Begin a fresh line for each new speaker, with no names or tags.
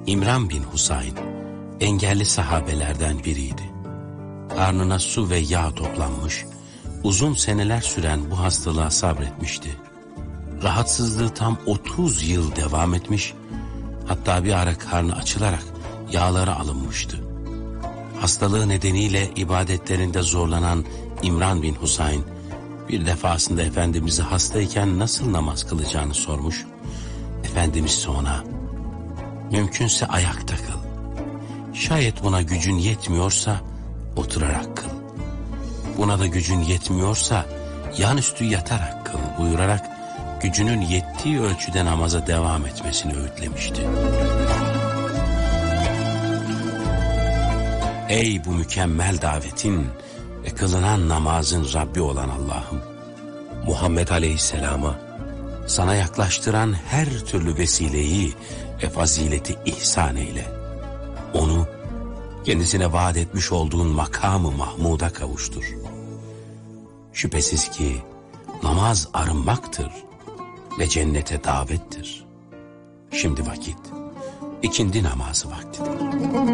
İmran bin Husayn engelli sahabelerden biriydi. Karnına su ve yağ toplanmış, uzun seneler süren bu hastalığa sabretmişti. Rahatsızlığı tam 30 yıl devam etmiş, hatta bir ara karnı açılarak yağları alınmıştı. Hastalığı nedeniyle ibadetlerinde zorlanan İmran bin Husayn, bir defasında Efendimiz'e hastayken nasıl namaz kılacağını sormuş. Efendimiz ona, mümkünse ayakta kıl. Şayet buna gücün yetmiyorsa oturarak kıl. Buna da gücün yetmiyorsa yanüstü yatarak kıl buyurarak gücünün yettiği ölçüde namaza devam etmesini öğütlemişti. Ey bu mükemmel davetin ve kılınan namazın Rabbi olan Allah'ım! Muhammed Aleyhisselam'a sana yaklaştıran her türlü vesileyi ve fazileti ihsan eyle. Onu kendisine vaat etmiş olduğun makamı Mahmud'a kavuştur. Şüphesiz ki namaz arınmaktır ve cennete davettir. Şimdi vakit, ikindi namazı vaktidir.